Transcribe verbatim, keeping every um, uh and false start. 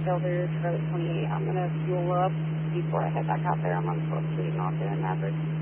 Delta Charlie twenty-eight. I'm going to fuel up before I head back out there. I'm on twelfth Street and off there in Maverick.